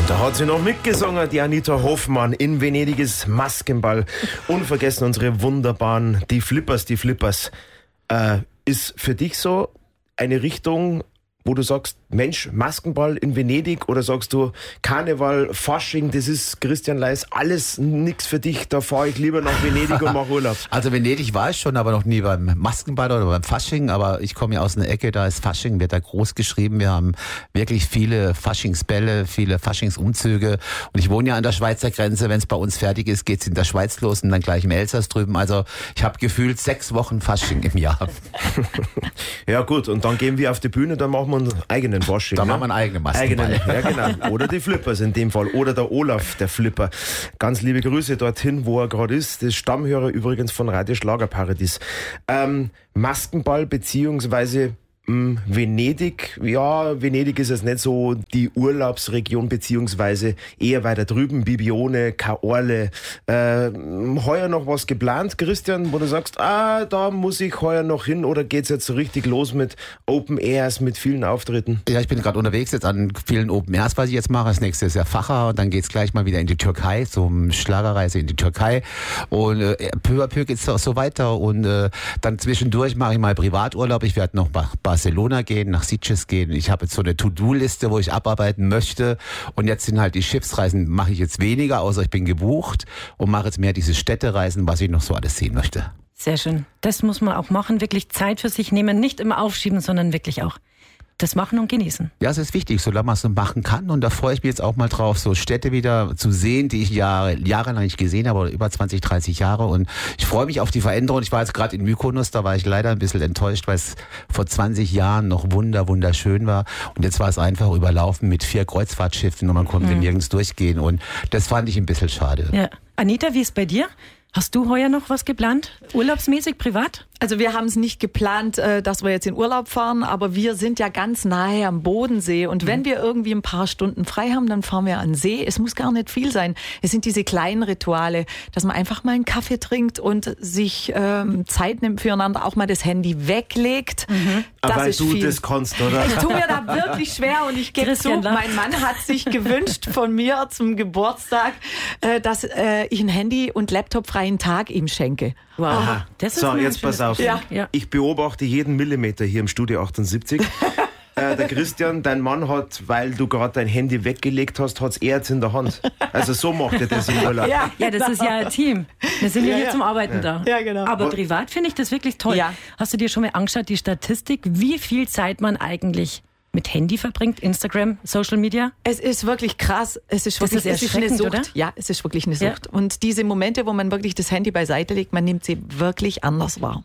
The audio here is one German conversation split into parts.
Da hat sie noch mitgesungen, die Anita Hoffmann. In Venedig ist Maskenball. Unvergessen unsere wunderbaren, die Flippers. Ist für dich so eine Richtung, wo du sagst, Mensch, Maskenball in Venedig, oder sagst du, Karneval, Fasching, das ist, Christian Leis, alles nix für dich, da fahre ich lieber nach Venedig und mache Urlaub? Also Venedig war ich schon, aber noch nie beim Maskenball oder beim Fasching, aber ich komme ja aus einer Ecke, da ist Fasching, wird da groß geschrieben, wir haben wirklich viele Faschingsbälle, viele Faschingsumzüge und ich wohne ja an der Schweizer Grenze, wenn es bei uns fertig ist, geht's in der Schweiz los und dann gleich im Elsass drüben, also ich habe gefühlt 6 Wochen Fasching im Jahr. Ja gut, und dann gehen wir auf die Bühne, dann machen wir einen eigenen Fasching. Da machen wir einen eigenen Maskenball. Ja, genau. Oder die Flippers in dem Fall. Oder der Olaf, der Flipper. Ganz liebe Grüße dorthin, wo er gerade ist. Das ist Stammhörer übrigens von Radio Schlagerparadies. Maskenball beziehungsweise Venedig. Ja, Venedig ist jetzt nicht so die Urlaubsregion, beziehungsweise eher weiter drüben. Bibione, Kaorle. Heuer noch was geplant, Christian, wo du sagst, da muss ich heuer noch hin, oder geht's jetzt so richtig los mit Open Airs, mit vielen Auftritten? Ja, ich bin gerade unterwegs jetzt an vielen Open Airs, was ich jetzt mache. Das nächste ist ja Facher und dann geht's gleich mal wieder in die Türkei, so eine Schlagerreise in die Türkei. Und peu à peu geht's auch so weiter. Und dann zwischendurch mache ich mal Privaturlaub. Ich werde noch nach Barcelona gehen, nach Sitges gehen. Ich habe jetzt so eine To-Do-Liste, wo ich abarbeiten möchte. Und jetzt sind halt die Schiffsreisen, mache ich jetzt weniger, außer ich bin gebucht, und mache jetzt mehr diese Städtereisen, was ich noch so alles sehen möchte. Sehr schön. Das muss man auch machen, wirklich Zeit für sich nehmen, nicht immer aufschieben, sondern wirklich auch das machen und genießen. Ja, es ist wichtig, solange man es so machen kann. Und da freue ich mich jetzt auch mal drauf, so Städte wieder zu sehen, die ich jahrelang nicht gesehen habe, oder über 20, 30 Jahre. Und ich freue mich auf die Veränderung. Ich war jetzt gerade in Mykonos, da war ich leider ein bisschen enttäuscht, weil es vor 20 Jahren noch wunderschön war. Und jetzt war es einfach überlaufen mit 4 Kreuzfahrtschiffen und man konnte nirgends durchgehen. Und das fand ich ein bisschen schade. Ja. Anita, wie ist bei dir? Hast du heuer noch was geplant? Urlaubsmäßig, privat? Also wir haben es nicht geplant, dass wir jetzt in Urlaub fahren, aber wir sind ja ganz nahe am Bodensee und wenn wir irgendwie ein paar Stunden frei haben, dann fahren wir an den See. Es muss gar nicht viel sein. Es sind diese kleinen Rituale, dass man einfach mal einen Kaffee trinkt und sich Zeit nimmt füreinander, auch mal das Handy weglegt. Aber Das weil ist du viel. das kannst, oder? Ich tue mir da wirklich schwer und ich gebe zu, mein Mann hat sich gewünscht von mir zum Geburtstag, dass ich ein Handy- und Laptop-freien Tag ihm schenke. Wow. Aha. Das ist So, mal ein jetzt pass schönes auf. Geschenk. Ja. Ich beobachte jeden Millimeter hier im Studio 78. Der Christian, dein Mann hat, weil du gerade dein Handy weggelegt hast, hat's er jetzt in der Hand. Also so macht er das im Urlaub. Ja, das ist ja ein Team. Wir sind ja hier zum Arbeiten da. Ja, genau. Aber privat finde ich das wirklich toll. Ja. Hast du dir schon mal angeschaut, die Statistik, wie viel Zeit man eigentlich mit Handy verbringt, Instagram, Social Media? Es ist wirklich krass. Es ist wirklich ist es ist eine erschreckend, Sucht. oder? Ja, es ist wirklich eine Ja. Sucht. Und diese Momente, wo man wirklich das Handy beiseite legt, man nimmt sie wirklich anders wahr.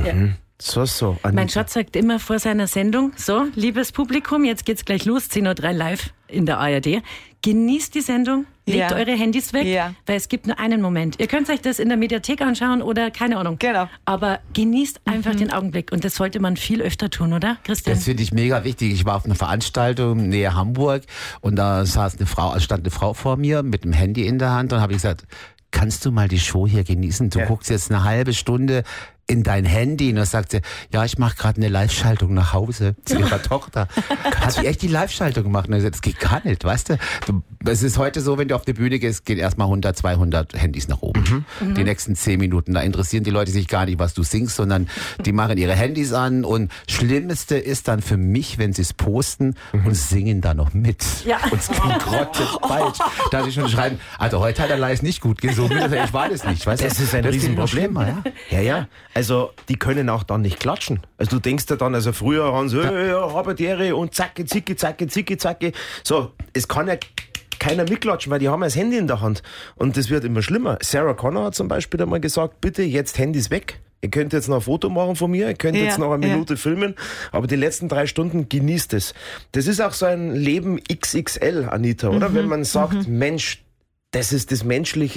So, Anita. Mein Schatz sagt immer vor seiner Sendung, so, liebes Publikum, jetzt geht's gleich los, 10:03 Uhr live in der ARD. Genießt die Sendung, legt Ja. eure Handys weg, Ja. weil es gibt nur einen Moment. Ihr könnt euch das in der Mediathek anschauen oder keine Ahnung. Genau. Aber genießt einfach den Augenblick und das sollte man viel öfter tun, oder, Christian? Das finde ich mega wichtig. Ich war auf einer Veranstaltung nähe Hamburg und da stand eine Frau vor mir mit dem Handy in der Hand und habe ich gesagt, kannst du mal die Show hier genießen? Du guckst jetzt eine halbe Stunde in dein Handy. Und dann sagt sie, ja, ich mache gerade eine Live-Schaltung nach Hause zu ihrer Tochter. Hat sie echt die Live-Schaltung gemacht? Und ich gesagt, das geht gar nicht, weißt du? Es ist heute so, wenn du auf die Bühne gehst, gehen erstmal 100, 200 Handys nach oben. Die nächsten 10 Minuten. Da interessieren die Leute sich gar nicht, was du singst, sondern die machen ihre Handys an. Und Schlimmste ist dann für mich, wenn sie es posten und singen da noch mit. Ja. Und es klingt grottenfalsch. Da sie schon schreiben, also heute hat er live nicht gut gesungen. Also ich war das nicht, weißt du? Das ist ein Riesenproblem. Ja. Ja. Also, die können auch dann nicht klatschen. Also, du denkst ja dann, also früher haben sie, Habertiere und zacke, zicke, zacke, zicke, zacke. So, es kann ja keiner mitklatschen, weil die haben ja das Handy in der Hand. Und das wird immer schlimmer. Sarah Connor hat zum Beispiel einmal gesagt, bitte jetzt Handys weg. Ihr könnt jetzt noch ein Foto machen von mir, ihr könnt jetzt noch eine Minute filmen, aber die letzten 3 Stunden genießt es. Das ist auch so ein Leben XXL, Anita, oder? Wenn man sagt, Mensch, das ist das menschliche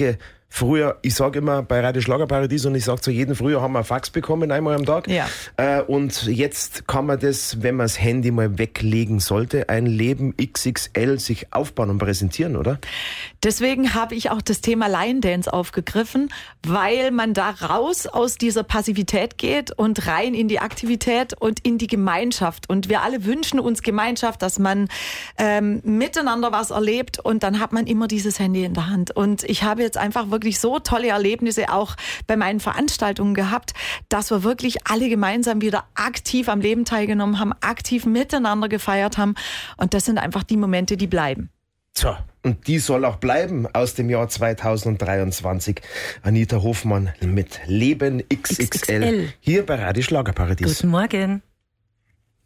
Früher, ich sage immer bei Radio Schlagerparadies und ich sage zu jedem, früher haben wir ein Fax bekommen, einmal am Tag. Ja. Und jetzt kann man das, wenn man das Handy mal weglegen sollte, ein Leben XXL sich aufbauen und präsentieren, oder? Deswegen habe ich auch das Thema Lion Dance aufgegriffen, weil man da raus aus dieser Passivität geht und rein in die Aktivität und in die Gemeinschaft. Und wir alle wünschen uns Gemeinschaft, dass man miteinander was erlebt und dann hat man immer dieses Handy in der Hand. Und ich habe jetzt einfach wirklich so tolle Erlebnisse auch bei meinen Veranstaltungen gehabt, dass wir wirklich alle gemeinsam wieder aktiv am Leben teilgenommen haben, aktiv miteinander gefeiert haben. Und das sind einfach die Momente, die bleiben. So, und die soll auch bleiben aus dem Jahr 2023. Anita Hofmann mit Leben XXL. Hier bei Radio Schlagerparadies. Guten Morgen.